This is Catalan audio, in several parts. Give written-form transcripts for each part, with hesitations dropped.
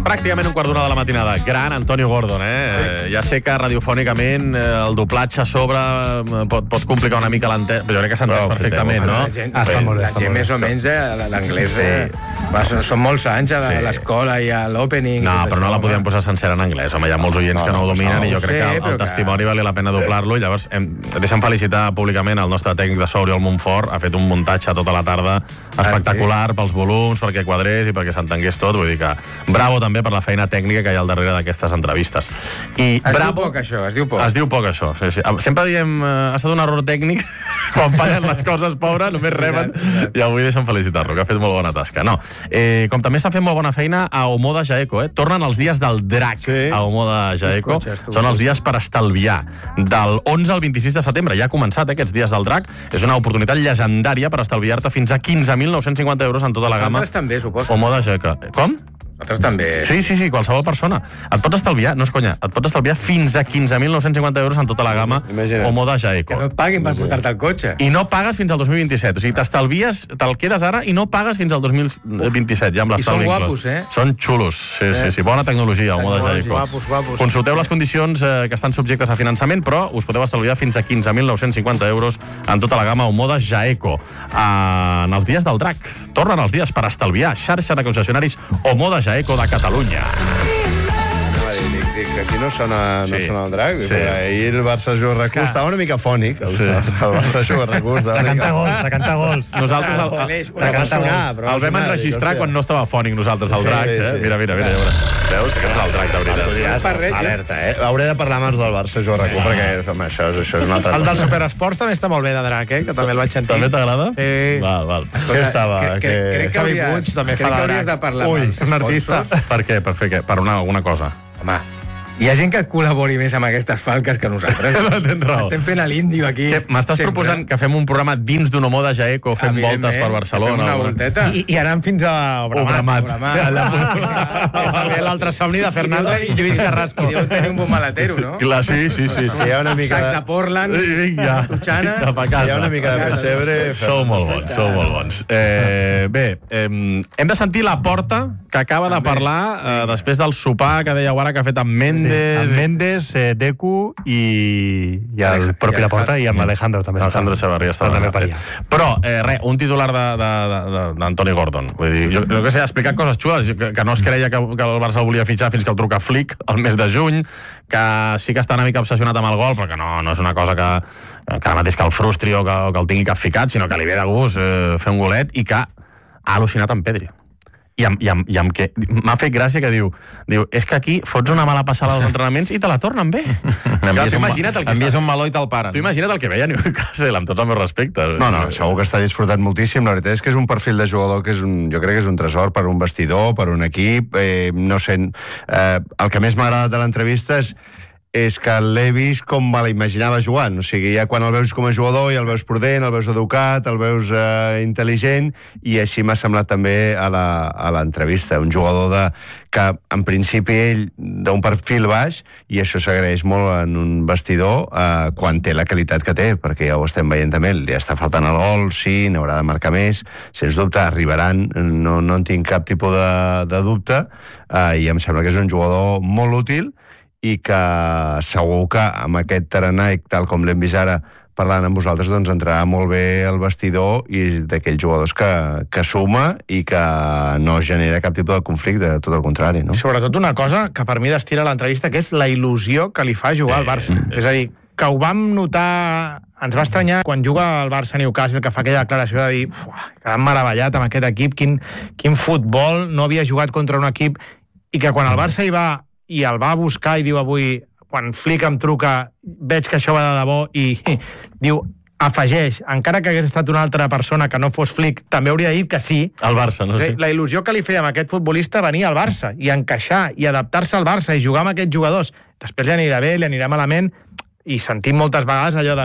pràcticament un quart d'una de la matinada. Gran Antonio Gordon, Ja sé que radiofònicament el doblatge a sobre pot complicar una mica l'entès, però jo crec que s'entès perfectament, no? La gent més o menys l'anglès són molts anys a l'escola i a l'opening. No, però no la podíem posar sencera en anglès. Home, hi ha molts oients que no ho dominen i jo crec que el testimoni valia la pena doblar-lo. I llavors, deixa'm felicitar públicament el nostre tècnic de so, Oriol Montfort. Ha fet un muntatge tota la tarda espectacular pels volums, perquè quadrés i perquè s'entengués tot. Vull dir que bravo també per la feina tècnica que hi ha al darrere d'aquestes entrevistes. Es diu poc, això, es diu poc. Es diu poc, això. Sempre diem, ha estat un error tècnic, quan fallen les coses, pobre, només reben, i avui deixa'm felicitar-lo, que ha fet molt bona tasca. No, com també s'ha fet molt bona feina a Omoda Jaeco, tornen els dies del drac a Omoda Jaeco. Són els dies per estalviar. Del 11 al 26 de setembre, ja ha començat aquests dies del drac. És una oportunitat llegendària per estalviar-te fins a 15.950 euros en tota la gamma. Nosaltres també, suposo. Omoda Jaeco. Com? Nosaltres també. Sí, qualsevol persona. Et pots estalviar, no és conya, et pots estalviar fins a 15.950 euros en tota la gamma Omoda Jaeco. Que no et paguin per portar-te el cotxe. I no pagues fins al 2027. O sigui, t'estalvies, te'l quedes ara i no pagues fins al 2027, ja amb l'estalvi. I són guapos, Són xulos. Sí. Bona tecnologia, Omoda Jaeco. Guapos. Consulteu les condicions que estan subjectes a finançament, però us podeu estalviar fins a 15.950 euros en tota la gamma Omoda Jaeco. En els dies del drac. Tornen els dies per estalviar. Xarxa de concessionaris Omoda Jaeco de Catalunya. Aquí no sona el drac. Ahir el Barça juga RAC1 estava una mica fònic. El Barça juga RAC1 de cantar gols. Nosaltres el vam enregistrar quan no estava fònic nosaltres, el drac. Mira, ja veuràs. Veus? Aquest és el drac, de veritat. Alerta, Hauré de parlar abans del Barça juga RAC1 perquè això és una altra cosa. El del Superesports també està molt bé de drac, que també el vaig sentir. També t'agrada? Sí. Val. Què estava? Crec que hauries de parlar amb els sponsors. Per què? Per fer què? Per alguna cosa. Home, hi ha gent que col·labori més amb aquestes falques que nosaltres. Tens raó. Estem fent l'índio aquí. M'estàs proposant que fem un programa dins d'un Omoda Jaeco fent voltes per Barcelona? Fem una volteta. I anant fins a Obramat. L'altre somni de Fernando i Lluís Carrasco. I deu tenir un bon maletero, no? Clar, sí. Si hi ha una mica... Sacs de Portland, Tutxana... Si hi ha una mica de pessebre... Sou molt bons. Bé, hem de sentir la Porta, que acaba de parlar després del sopar que dèieu ara que ha fet amb Mendes. Amb Mendes, Deku i el propi Laporta i amb Alejandro també. Alejandro Echevarría està també per allà. Però, un titular d'Antoni Gordon. Vull dir, jo que sé, ha explicat coses xules, que no es creia que el Barça el volia fitxar fins que el truca Flick el mes de juny, que sí que està una mica obsessionat amb el gol, però que no és una cosa que ara mateix que el frustri o que el tingui capficat, sinó que li ve de gust fer un golet i que ha al·lucinat amb Pedri. I amb què m'ha fet gràcia que diu és que aquí fots una mala passada als entrenaments i te la tornen bé. Envies un meló i te'l paren. Tu imagina't el que veia Newcastle, amb tots els meus respectes. No, segur que està disfrutant moltíssim. La veritat és que és un perfil de jugador que jo crec que és un tresor per un vestidor, per un equip. No sé, el que més m'ha agradat de l'entrevista és que l'he vist com me l'imaginava jugant. O sigui, ja quan el veus com a jugador, ja el veus prudent, el veus educat, el veus intel·ligent, i així m'ha semblat també a l'entrevista. Un jugador que, en principi, ell d'un perfil baix, i això s'agraeix molt en un vestidor quan té la qualitat que té, perquè ja ho estem veient també, li està faltant el gol, sí, n'haurà de marcar més, sens dubte arribaran, no en tinc cap tipus de dubte, i em sembla que és un jugador molt útil, i que segur que amb aquest tarannà, tal com l'hem vist ara parlant amb vosaltres, doncs entrarà molt bé el vestidor i d'aquells jugadors que suma i que no genera cap tipus de conflicte, tot el contrari, no? Sobretot una cosa que per mi destila l'entrevista, que és la il·lusió que li fa jugar al Barça. És a dir, que ho vam notar, ens va estranyar quan juga al Barça Newcastle, que fa aquella declaració de dir quedant meravellat amb aquest equip, quin futbol, no havia jugat contra un equip, i que quan el Barça hi va i el va buscar i diu avui, quan Flick em truca, veig que això va de debò, i diu, afegeix, encara que hagués estat una altra persona que no fos Flick, també hauria dit que sí. Al Barça, no sé. La il·lusió que li feia amb aquest futbolista venir al Barça, i encaixar, i adaptar-se al Barça, i jugar amb aquests jugadors. Després li anirà bé, li anirà malament, i sentim moltes vegades allò de no,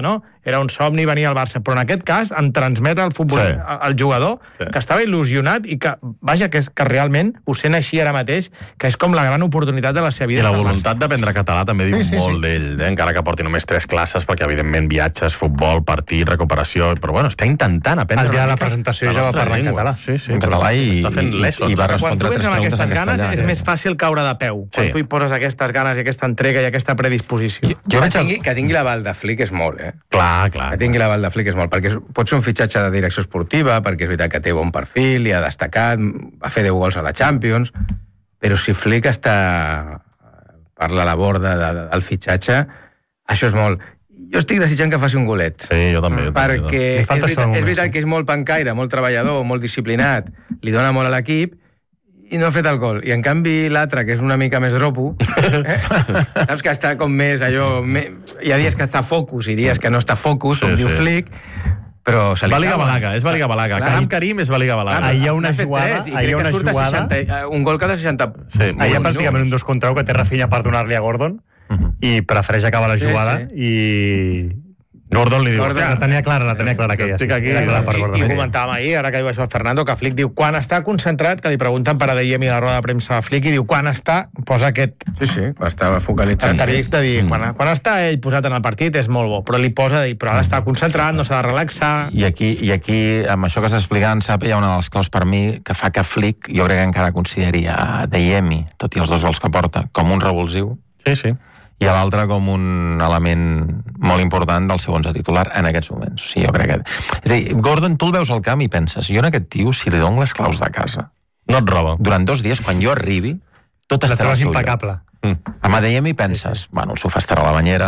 era un somni venir al Barça, però en aquest cas en transmet al futbol, al jugador, que estava il·lusionat i que, vaja, que realment ho sent així ara mateix, que és com la gran oportunitat de la seva vida. I la voluntat d'aprendre català també diu molt d'ell, encara que porti només 3 classes, perquè evidentment viatges, futbol, partit, recuperació, però bueno, està intentant aprendre el dia de la presentació ja va parlar en català. Sí, en català i va respondre 3 preguntes en castellà. És més fàcil caure de peu, quan tu hi poses aquestes ganes i aquesta entrega i aquesta predisposició. Que tingui l'aval de Flick és molt, Clar. Que tingui l'aval de Flick és molt, perquè pot ser un fitxatge de direcció esportiva, perquè és veritat que té bon perfil i ha destacat, va fer 10 gols a la Champions, però si Flick està per la labor del fitxatge, això és molt. Jo estic desitjant que faci un golet. Sí, jo també. Perquè és veritat que és molt pancaire, molt treballador, molt disciplinat, li dona molt a l'equip, i no ha fet el gol. I en canvi l'altre, que és una mica més dropo, saps que està com més allò... Hi ha dies que està focus i dies que no està focus, com diu Flick, però se li Baliga-Balaga, és Baliga-Balaga. Karim és Baliga-Balaga. Hi ha una jugada... Un gol cada 60... Hi ha pràcticament un 2 contra 1 que té Rafinha per donar-li a Gordon i prefereix acabar la jugada i... Gordon li diu, hòstia, la tenia clara aquella. Estic aquí. I comentàvem ahir, ara que diu això el Fernando, que Flick diu, quan està concentrat, que li pregunten per ADM i la roda de premsa a Flick, i diu, quan està, posa aquest... Sí, estava focalitzant. Asterisc de dir, quan està ell posat en el partit és molt bo, però li posa de dir, però ha d'estar concentrat, no s'ha de relaxar... I aquí, amb això que estàs explicant, sap, hi ha una de les claus per mi que fa que Flick, jo crec que encara consideri a ADM, tot i els 2 gols que porta, com un revulsiu. Sí. I a l'altre com un element molt important del seu 11 titular en aquests moments. O sigui, jo crec que... És a dir, Gordon, tu el veus al camp i penses, jo en aquest tio, si li dono les claus de casa... No et roba. Durant 2 dies, quan jo arribi, tot estarà al seu lloc. impecable. Amb ADM hi penses, bueno, el sofà estarà a la banyera.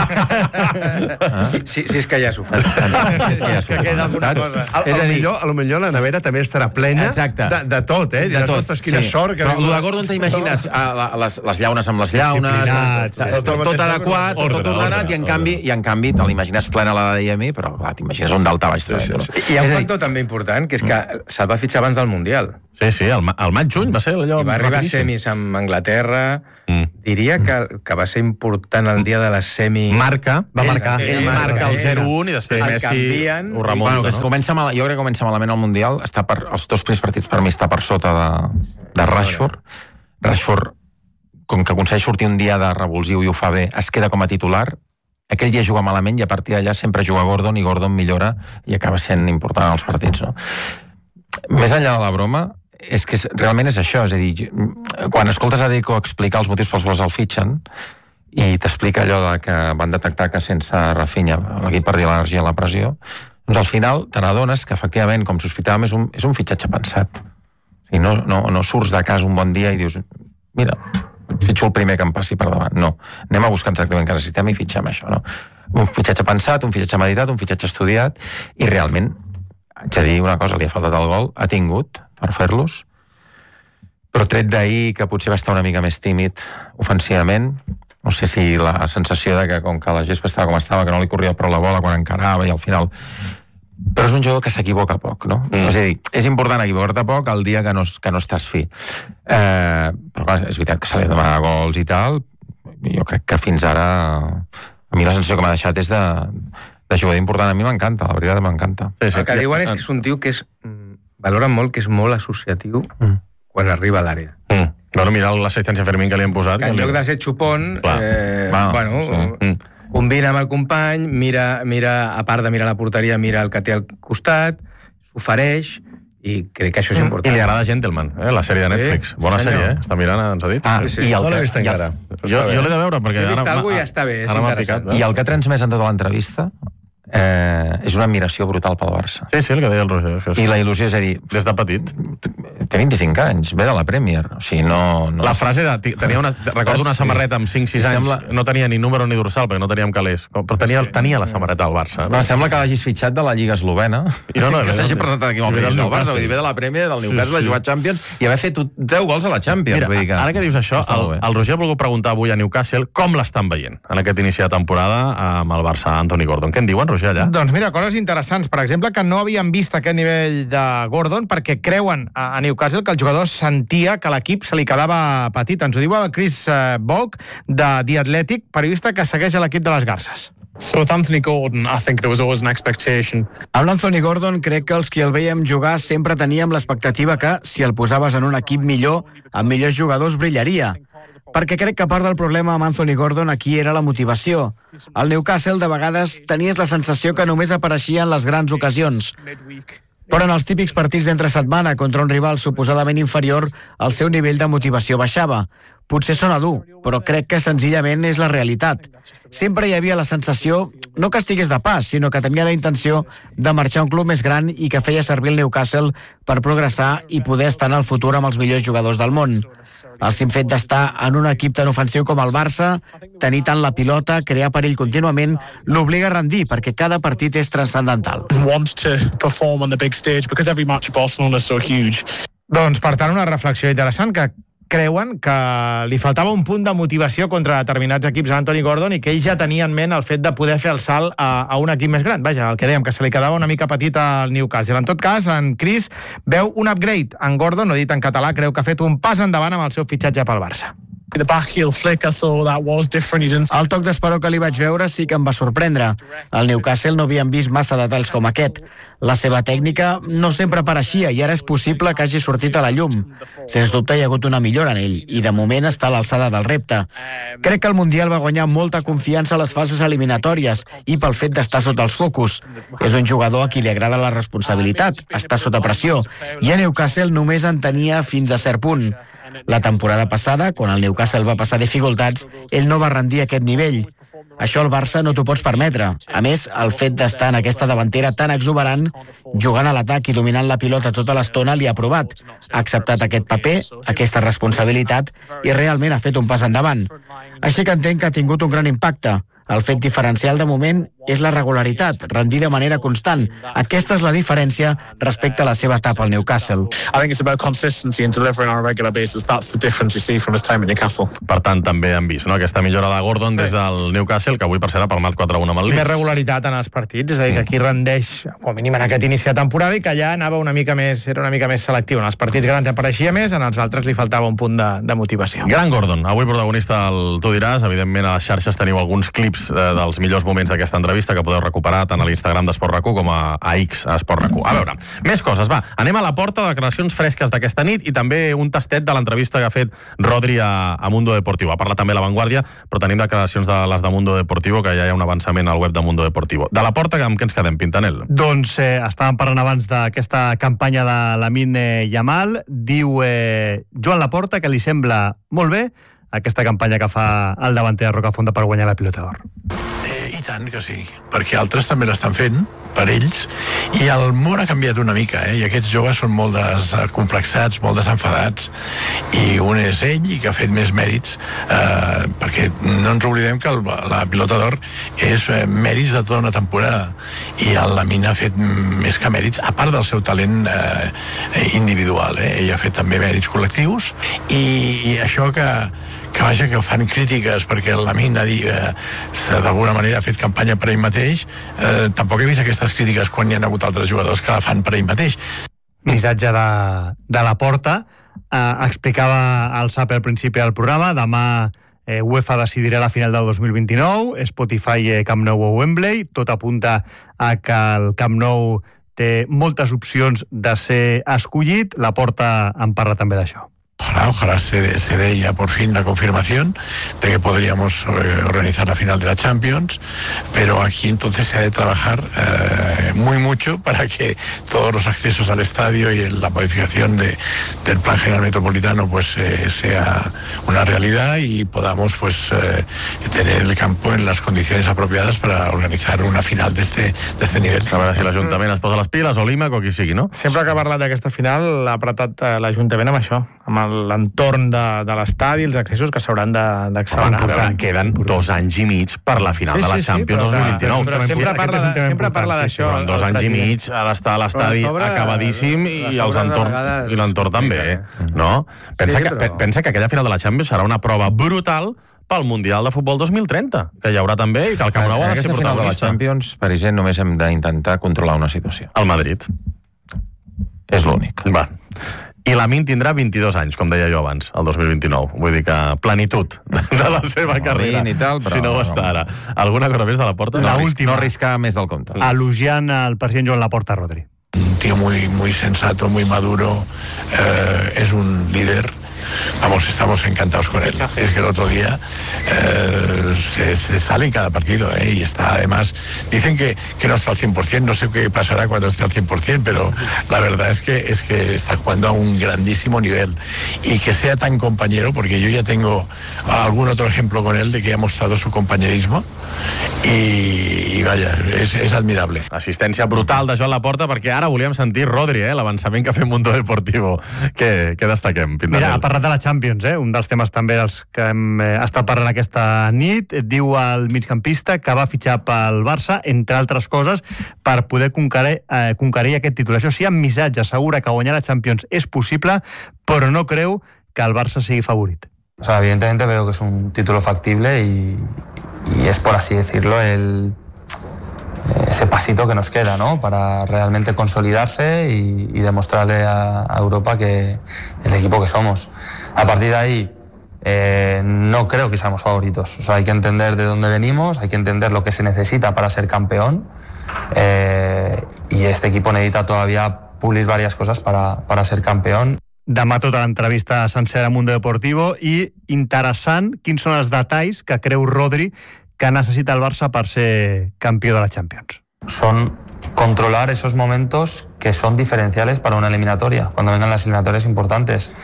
Si és que hi ha sofà. És que hi ha sofà, saps? A lo millor la nevera també estarà plena de tot, De tot, ostres, quina sort. Però el de Gordon t'imagines les llaunes amb les llaunes, tot adequat, tot ordenat, i en canvi te l'imagines plena la d'ADM, però clar, t'imagines un daltabaix. Hi ha un factor també important, que és que se'l va fitxar abans del Mundial. Sí, el maig-juny va ser allò... I va arribar a semis amb Anglaterra. Diria que va ser important el dia de la semi... Va marcar. Ell marca el 0-1 i després Messi ho remunta. Jo crec que comença malament el Mundial. Els 2 primers partits per mi està per sota de Rashford. Rashford, com que aconsegueix sortir un dia de revulsiu i ho fa bé, es queda com a titular. Aquell dia juga malament i a partir d'allà sempre juga Gordon i Gordon millora i acaba sent important als partits. No? Més enllà de la broma, és que realment és això, és a dir, quan escoltes a Deco explicar els motius pels quals el fitxen i t'explica allò de que van detectar que sense Rafinha l'equip perdia l'energia i la pressió, doncs al final te n'adones que efectivament, com sospitàvem, és un fitxatge pensat. O sigui, no surts de casa un bon dia i dius, mira, fitxo el primer que em passi per davant. No, anem a buscar exactament què necessitem i fitxem això, no? Un fitxatge pensat, un fitxatge meditat, un fitxatge estudiat, i realment, haig de dir una cosa, li ha faltat el gol, ha tingut per fer-los, però tret d'ahir, que potser va estar una mica més tímid ofensivament, no sé si la sensació de que com que la gespa estava com estava, que no li corria prou la bola quan encarava i al final... Però és un jugador que s'equivoca poc, no? És a dir, és important equivocar-te poc el dia que no estàs fi. Però clar, és veritat que se li demana gols i tal, jo crec que fins ara a mi la sensació que m'ha deixat és de jugador important. A mi m'encanta, la veritat m'encanta. El que diuen és que és un tio que valoren molt, que és molt associatiu quan arriba a l'àrea. Bueno, mira l'assistència Fermín que li han posat. Que en lloc de ser xupón, combina amb el company, mira, a part de mirar la porteria, mira el que té al costat, s'ofereix, i crec que això és important. I li agrada Gentleman, la sèrie de Netflix. Bona sèrie, està mirant, ens ha dit. No l'he vist encara. Jo l'he de veure, perquè... He vist alguna cosa i ja està bé, és interessant. I el que ha transmès en tota l'entrevista és una admiració brutal pel Barça. Sí, el que deia el Roger. I la il·lusió, és a dir... Des de petit. Té 25 anys, ve de la Premier. O sigui, no... La frase tenia recordo una samarreta amb 5-6 anys, no tenia ni número ni dorsal, perquè no teníem calés, però tenia la samarreta al Barça. No, sembla que l'hagis fitxat de la Lliga Eslovena, que s'hagi presentat aquí amb el Barça, ve de la Premier, del Newcastle, ha jugat Champions, i haver fet 10 gols a la Champions. Mira, ara que dius això, el Roger ha volgut preguntar avui a Newcastle com l'estan veient en aquest inici de temporada amb el Barça Anthony Gordon. Què en diuen, Roger, allà? Doncs mira, coses interessants. Per exemple, que no havien vist aquest nivell de Gordon perquè creuen a Newcastle que el jugador sentia que l'equip se li quedava petit. Ens ho diu el Chris Volk, de The Athletic, periodista que segueix a l'equip de les Garces. So with Anthony Gordon, I think there was always an expectation. Amb l'Anthony Gordon crec que els qui el veiem jugar sempre teníem l'expectativa que, si el posaves en un equip millor, amb millors jugadors brillaria. Perquè crec que part del problema amb Anthony Gordon aquí era la motivació. Al Newcastle, de vegades, tenies la sensació que només apareixia en les grans ocasions. Però en els típics partits d'entre setmana contra un rival suposadament inferior, el seu nivell de motivació baixava. Potser sona dur, però crec que senzillament és la realitat. Sempre hi havia la sensació, no que estigués de pas, sinó que tenia la intenció de marxar a un club més gran i que feia servir el Newcastle per progressar i poder estar en el futur amb els millors jugadors del món. El simple fet d'estar en un equip tan ofensiu com el Barça, tenir tant la pilota, crear perill contínuament, l'obliga a rendir, perquè cada partit és transcendental. Wants to perform on the big stage because every match of Barcelona is so huge. Doncs, per tant, una reflexió interessant que creuen que li faltava un punt de motivació contra determinats equips a Anthony Gordon i que ell ja tenia en ment el fet de poder fer el salt a un equip més gran. Vaja, el que dèiem, que se li quedava una mica petit al Newcastle. En tot cas, en Chris veu un upgrade en Gordon, no dit en català, creu que ha fet un pas endavant amb el seu fitxatge pel Barça. The back heel flick, I saw that was different. El toc d'esperó que li vaig veure sí que em va sorprendre. Al Newcastle no havíem vist massa detalls com aquest. La seva tècnica no sempre apareixia i ara és possible que hagi sortit a la llum. Sens dubte hi ha hagut una millora en ell i de moment està a l'alçada del repte. Crec que el Mundial va guanyar molta confiança a les fases eliminatòries i pel fet d'estar sota els focus. És un jugador a qui li agrada la responsabilitat, està sota pressió, i a Newcastle només en tenia fins a cert punt. La temporada passada, quan el Newcastle va passar dificultats, ell no va rendir a aquest nivell. Això al Barça no t'ho pots permetre. A més, el fet d'estar en aquesta davantera tan exuberant, jugant a l'atac i dominant la pilota tota l'estona, li ha provat. Ha acceptat aquest paper, aquesta responsabilitat, i realment ha fet un pas endavant. Així que entenc que ha tingut un gran impacte. El fet diferencial de moment és la regularitat, rendir de manera constant. Aquesta és la diferència respecte a la seva etapa al Newcastle. I think it's about consistency and delivering on a regular basis. That's the difference you see from his time at Newcastle. Per tant, també hem vist, no?, aquesta millora de Gordon des del Newcastle, que avui per cert ha palmat 4-1 amb el Leeds. Més regularitat en els partits, és a dir, que aquí rendeix, com a mínim en aquest inici de temporada, i que allà anava una mica més selectiu. En els partits grans apareixia més, en els altres li faltava un punt de motivació. Gran Gordon, avui protagonista del Tu diràs. Evidentment a les xarxes teniu alguns clips dels millors moments d'aquesta entrevista que podeu recuperar tant a l'Instagram d'Esport RAC1 com a X a Esport RAC1. A veure, més coses, va. Anem a la porta de declaracions fresques d'aquesta nit i també un tastet de l'entrevista que ha fet Rodri a Mundo Deportivo. Ha parlat també a La Vanguardia, però tenim declaracions de les de Mundo Deportivo, que ja hi ha un avançament al web de Mundo Deportivo. De la porta, amb què ens quedem, Pintanel? Doncs estàvem parlant abans d'aquesta campanya de Lamine Yamal. Diu Joan Laporta que li sembla molt bé aquesta campanya que fa el davanter de Rocafonda per guanyar la Pilota d'Or. I tant que sí, perquè altres també l'estan fent per ells, i el món ha canviat una mica, i aquests joves són molt descomplexats, molt desenfadats, i un és ell, i que ha fet més mèrits, perquè no ens oblidem que la Pilota d'Or és mèrits de tota una temporada, i el Lamine ha fet més que mèrits, a part del seu talent individual, ell ha fet també mèrits col·lectius, i això que fan crítiques perquè el Lamine d'alguna manera ha fet campanya per ell mateix, tampoc he vist aquestes crítiques quan hi ha hagut altres jugadors que la fan per ell mateix. Missatge de Laporta. Explicava el SAP al principi del programa. Demà UEFA decidirà la final del 2029, Spotify Camp Nou o Wembley. Tot apunta a que el Camp Nou té moltes opcions de ser escollit. Laporta en parla també d'això. Ojalá se dé ya por fin la confirmación de que podríamos organizar la final de la Champions, pero aquí entonces se ha de trabajar muy mucho para que todos los accesos al estadio y la modificación del plan general metropolitano pues sea una realidad y podamos pues tener el campo en las condiciones apropiadas para organizar una final de este nivel. A veure si l'Ajuntament es posa les piles o l'IMAC o qui sigui, no? Sempre que ha parlat d'aquesta final ha apretat l'Ajuntament amb això, amb l'entorn de l'estadi, els accessos que s'hauran d'accelerar. Queden 2 anys i mig per la final de la Champions 2029. Però sempre parla d'això. En 2 anys i mig ha d'estar l'estadi acabadíssim i l'entorn també, no? Pensa que aquella final de la Champions serà una prova brutal pel Mundial de Futbol 2030, que hi haurà també i que el Camp Nou ha de ser protagonista. En aquesta final de la Champions, per exemple, només hem d'intentar controlar una situació. El Madrid. És l'únic. Va. I Lamine tindrà 22 anys, com deia jo abans, el 2029. Vull dir que plenitud de la seva carrera, i tal, però... si no ho està ara. Alguna cosa més de la Porta? No arriscar més del compte. Elogiant el president Joan Laporta, Rodri. Un tío muy sensato, muy maduro, es un líder. Vamos, estamos encantados con él. Es que el otro día se sale en cada partido, y está, además, dicen que no está al 100%, no sé qué pasará cuando esté al 100%, pero la verdad es que está jugando a un grandísimo nivel. Y que sea tan compañero, porque yo ya tengo algún otro ejemplo con él de que ha mostrado su compañerismo, i vaja, és admirable. Assistència brutal de Joan Laporta, perquè ara volíem sentir Rodri, l'avançament que ha fet Mundo Deportivo. Què destaquem, Pintanel? Mira, ha parlat de la Champions, un dels temes també dels que hem estat parlant aquesta nit. Diu el migcampista que va fitxar pel Barça, entre altres coses, per poder conquerir aquest títol. Això sí, amb missatge, assegura que guanyar la Champions és possible, però no creu que el Barça sigui favorit. O sea, evidentemente veo que es un título factible y es, por así decirlo, ese pasito que nos queda, ¿no? Para realmente consolidarse y demostrarle a Europa que el equipo que somos. A partir de ahí, no creo que seamos favoritos. O sea, hay que entender de dónde venimos, hay que entender lo que se necesita para ser campeón, y este equipo necesita todavía pulir varias cosas para ser campeón. Demà tota l'entrevista sencera a Mundo Deportivo, i interessant quins són els detalls que creu Rodri que necesita el Barça per ser campió de la Champions. Son controlar esos momentos que son diferenciales para una eliminatoria, cuando vengan las eliminatorias importantes.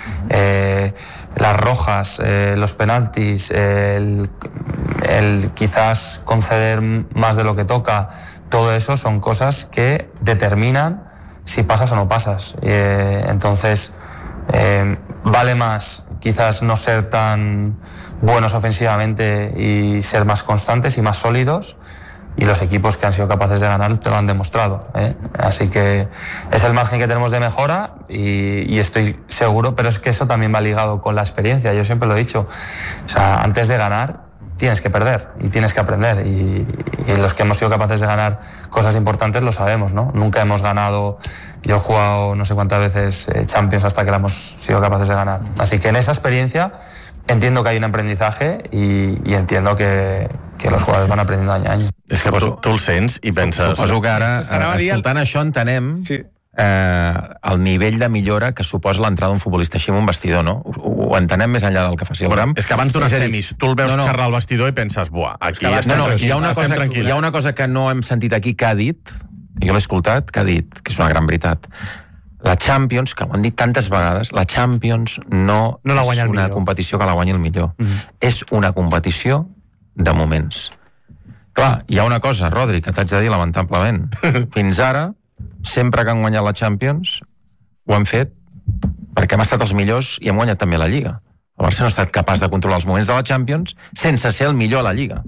Las rojas, los penaltis, el quizás conceder más de lo que toca, todo eso son cosas que determinan si pasas o no pasas. Entonces, vale más quizás no ser tan buenos ofensivamente y ser más constantes y más sólidos, y los equipos que han sido capaces de ganar te lo han demostrado, Así que es el margen que tenemos de mejora y estoy seguro, pero es que eso también va ligado con la experiencia. Yo siempre lo he dicho, o sea, antes de ganar tienes que perder y tienes que aprender, y los que hemos sido capaces de ganar cosas importantes lo sabemos, ¿no? Nunca hemos ganado, yo he jugado no sé cuántas veces Champions hasta que la hemos sido capaces de ganar. Así que en esa experiencia entiendo que hay un aprendizaje y entiendo que los jugadores van aprendiendo any a any. És que tu el sents i penses... Suposo que ara, escoltant això, entenem el nivell de millora que suposa l'entrada d'un futbolista així en un vestidor, no? Ho entenem més enllà del que faci el Bram. És que abans d'unes semis, tu el veus xerrar al vestidor i penses, buah, aquí estem tranquils. Hi ha una cosa que no hem sentit aquí que ha dit, jo l'he escoltat, que ha dit, que és una gran veritat. La Champions, que ho han dit tantes vegades, la Champions no és una competició que la guanyi el millor. És una competició de moments. Clar, hi ha una cosa, Rodri, que t'haig de dir lamentablement. Fins ara, sempre que han guanyat la Champions, ho han fet perquè hem estat els millors i hem guanyat també la Lliga. El Barça no ha estat capaç de controlar els moments de la Champions sense ser el millor a la Lliga.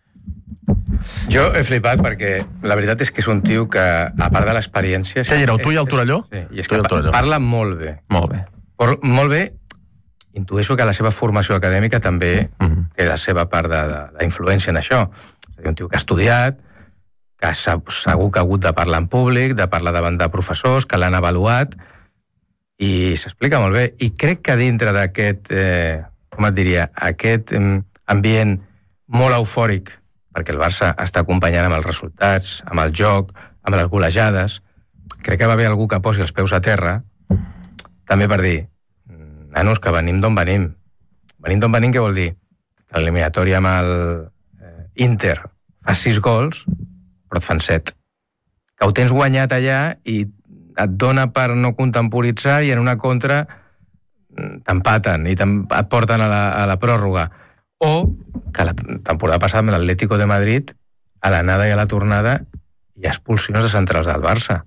Jo he flipat perquè la veritat és que és un tio que, a part de l'experiència... Què éreu, tu i el Torelló? Sí, i és que parla molt bé. Molt bé. Molt bé. Intueixo que la seva formació acadèmica també té la seva part d'influència en això. És a dir, un tio que ha estudiat, que segur que ha hagut de parlar en públic, de parlar davant de professors, que l'han avaluat, i s'explica molt bé. I crec que dintre d'aquest, com et diria, aquest ambient molt eufòric, perquè el Barça està acompanyant amb els resultats, amb el joc, amb les golejades, crec que va haver algú que posi els peus a terra, també per dir, nanos, que venim d'on venim. Venim d'on venim, què vol dir? L'eliminatòria amb el Inter fa 6 gols, però et fan 7. Que ho tens guanyat allà i et dona per no contemporitzar, i en una contra t'empaten i et porten a la pròrroga. O que la temporada passada amb l'Atlético de Madrid, a l'anada i a la tornada, hi ha expulsions de centrals del Barça.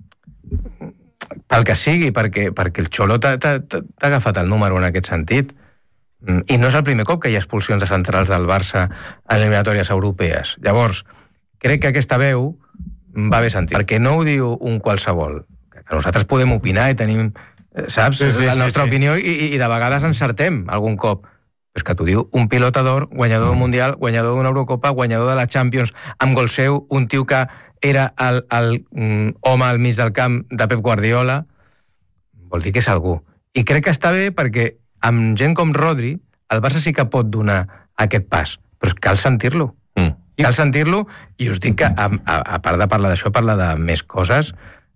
Pel que sigui, perquè el Xolo t'ha agafat el número en aquest sentit. I no és el primer cop que hi ha expulsions de centrals del Barça a eliminatòries europees. Llavors, crec que aquesta veu va bé sentit, perquè no ho diu un qualsevol. Que nosaltres podem opinar i tenim, saps, la nostra opinió, i de vegades encertem algun cop. És que t'ho diu un pilotador, guanyador d'un Mundial, guanyador d'una Eurocopa, guanyador de la Champions, amb gol seu, un tio que era el home al mig del camp de Pep Guardiola. Vol dir que és algú. I crec que està bé perquè amb gent com Rodri, el Barça sí que pot donar aquest pas, però cal sentir-lo. Cal sentir-lo, i us dic que, a part de parlar d'això, parla de més coses.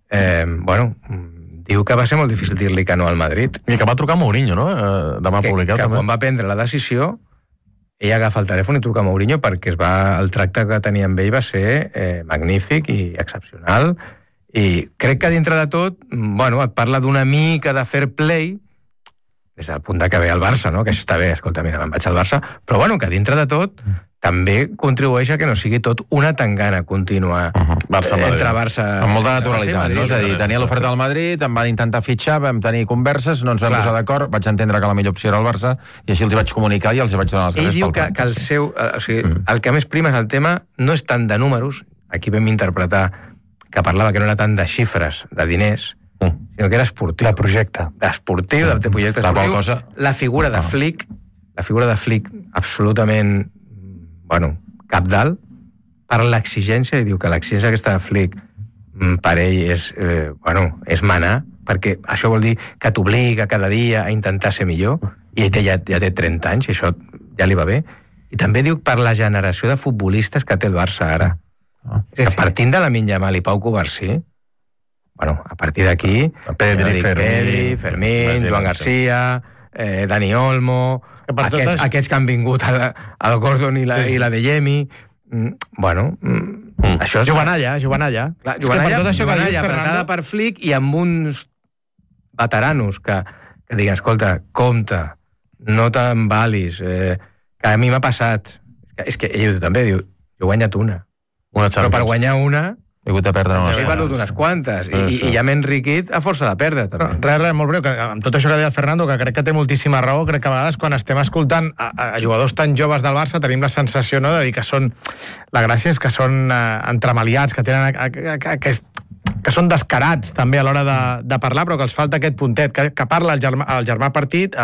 Diu que va ser molt difícil dir-li que no al Madrid. I que va trucar Mourinho, no? Demà publicat, també. Que també. quan va prendre la decisió, ell agafa el telèfon i truca a Mourinho perquè el tracte que tenia amb ell va ser magnífic i excepcional. I crec que dintre de tot, et parla d'una mica de fair play, des del punt de que ve al Barça, no? Que això està bé, escolta, mira, me'n vaig al Barça, però que dintre de tot també contribueix a que no sigui tot una tangana contínua entre Barça... Amb molta naturalitat, no? És a dir, tenia l'oferta del Madrid, em van intentar fitxar, vam tenir converses, no ens vam posar d'acord, vaig entendre que la millor opció era el Barça, i així els hi vaig comunicar i els hi vaig donar les gràcies. Ell diu que el seu... el que més prima és el tema no és tant de números, aquí vam interpretar que parlava que no era tant de xifres, de diners, sinó que era esportiu. De projecte. D'esportiu, de projecte esportiu. La figura de Flick, absolutament, capdalt, per l'exigència, i diu que l'exigència aquesta de Flick per ell és manar, perquè això vol dir que t'obliga cada dia a intentar ser millor, i ell ja té 30 anys, i això ja li va bé. I també diu per la generació de futbolistes que té el Barça ara. Que partint de Lamine Yamal i Pau Cubarsí, a partir d'aquí, Pedri, Fermín, Joan García, Dani Olmo, aquests que han vingut, el Gordon i la de Yemi, això és... Jovenalla. Jovenalla, apretada per Flick i amb uns veteranos que diguen, escolta, compte, no t'embalis, que a mi m'ha passat. És que ell també diu, jo he guanyat una. Però per guanyar una... He hagut de perdre he perdut unes quantes, i ja m'he enriquit a força de perdre, també. Res, molt breu, que amb tot això que deia el Fernando, que crec que té moltíssima raó, crec que a vegades quan estem escoltant a jugadors tan joves del Barça tenim la sensació, no?, de dir que són... La gràcia és que són entremaliats, que tenen que són descarats també a l'hora de parlar, però que els falta aquest puntet, que parla el germà petit,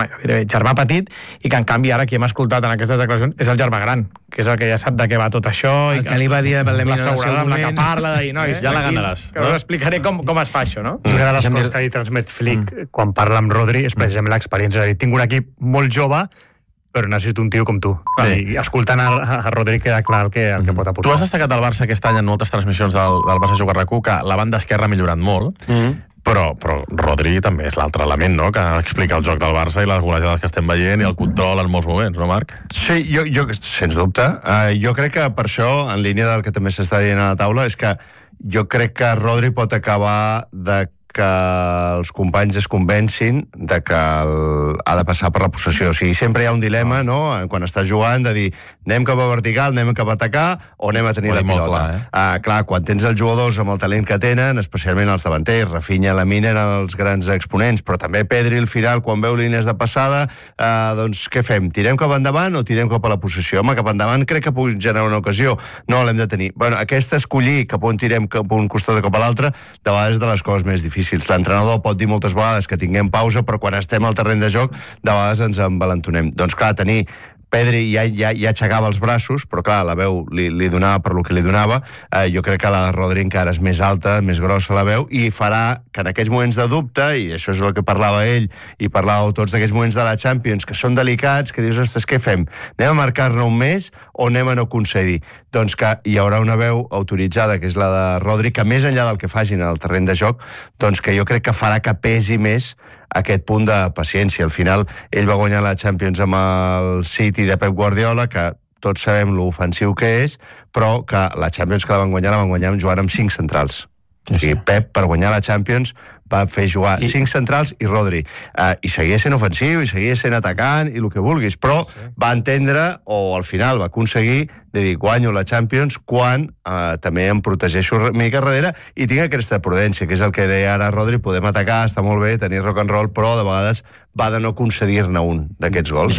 i que en canvi ara qui hem escoltat en aquestes declaracions és el germà gran, que és el que ja sap de què va tot això, el que li va dir a Belemina en el seu moment, amb la que parla, de dir, nois, ja la ganaràs. Que us explicaré com es fa això, no? Una de les coses que li transmet Flick quan parla amb Rodri és precisament l'experiència, és a dir, tinc un equip molt jove, però necessito un tio com tu. I escoltant a Rodri queda clar el que pot aportar. Tu has destacat al Barça aquest any en moltes transmissions del Barça Juga RAC1 que la banda esquerra ha millorat molt, però Rodri també és l'altre element, no?, que explica el joc del Barça i les golejades que estem veient i el control en molts moments, no, Marc? Sí, jo sens dubte. Jo crec que per això, en línia del que també s'està dient a la taula, és que jo crec que Rodri pot acabar de que els companys es convencin de que ha de passar per la possessió. O sigui, sempre hi ha un dilema, no?, quan estàs jugant, de dir, anem cap a vertical, anem cap a atacar, o anem a tenir la pilota. Clar, quan tens els jugadors amb el talent que tenen, especialment els davanters, Rafinha, Lamine eren els grans exponents, però també Pedri, al final, quan veu línies de passada, doncs què fem? Tirem cap endavant o tirem cap a la possessió? Home, cap endavant crec que pugui generar una ocasió. No, l'hem de tenir. Bueno, aquest escollir cap on tirem, cap a un costat o cap a l'altre, de vegades és de les coses més difícils. L'entrenador pot dir moltes vegades que tinguem pausa, però quan estem al terreny de joc, de vegades ens envalentonem. Doncs clar, tenir Pedri ja aixecava els braços, però clar, la veu li donava per lo que li donava. Jo crec que la de Rodri encara és més alta, més grossa la veu, i farà que en aquells moments de dubte, i això és el que parlava ell, i parlàveu tots d'aquells moments de la Champions, que són delicats, que dius, ostres, què fem? Anem a marcar-ne un més o anem a no concedir? Doncs que hi haurà una veu autoritzada, que és la de Rodri, que més enllà del que facin al terreny de joc, doncs que jo crec que farà que pesi més aquest punt de paciència. Al final, ell va guanyar la Champions amb el City de Pep Guardiola, que tots sabem l'ofensiu que és, però que la Champions que la van guanyar jugant amb 5 centrals. O sigui, Pep, per guanyar la Champions, va fer jugar 5 centrals i Rodri. I seguia sent ofensiu, i seguia sent atacant, i el que vulguis, però va entendre, o al final va aconseguir, de dir, guanyo la Champions quan també em protegeixo una mica darrere i tinc aquesta prudència, que és el que deia ara Rodri, podem atacar, està molt bé, tenir rock and roll, però de vegades va de no concedir-ne un d'aquests gols.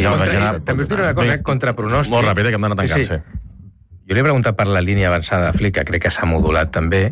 També us diré una cosa, contra pronòstic. Molt ràpid, que hem d'anar tancant, sí. Jo li he preguntat per la línia avançada de Flick, que crec que s'ha modulat també,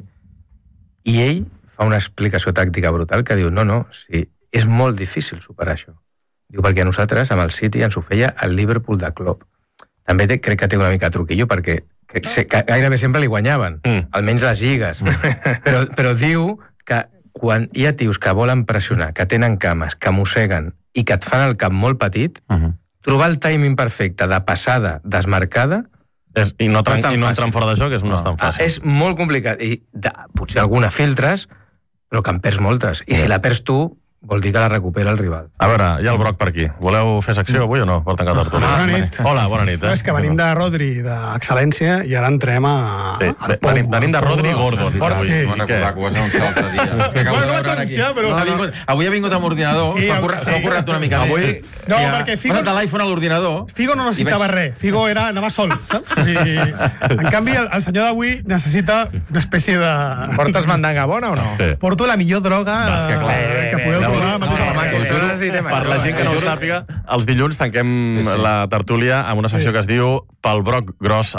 i ell fa una explicació tàctica brutal que diu, no, sí, és molt difícil superar això. Diu, perquè a nosaltres, amb el City, ens ho feia el Liverpool de Klopp. També crec que té una mica de truquillo, perquè gairebé sempre li guanyaven, almenys les lligues. Però diu que quan hi ha tios que volen pressionar, que tenen cames, que mosseguen i que et fan el cap molt petit, trobar el timing perfecte de passada desmarcada i no entren fora de joc no és tan fàcil. És molt complicat. I potser alguna filtres, però que en perds moltes. I si la perds tu, vol dir que la recupera el rival. A veure, hi ha el Broc per aquí. Voleu fer secció avui o no? Per tancar la tertúlia. Bona nit. Hola, bona nit. És que venim de Rodri, d'excel·lència, i ara entrem a... Venim de Rodri i Gordon. Sí. Avui ha vingut amb ordinador, s'ha currat una mica més. No, perquè Figo... Posa l'iPhone a l'ordinador. Figo no necessitava res. Figo anava sol, saps? En canvi, el senyor d'avui necessita una espècie de... Portes mandanga bona o no? Porto la millor droga que podeu trobar. Per la gent que no ho sàpiga, els dilluns tanquem la tertúlia amb una secció que es diu Pel broc gros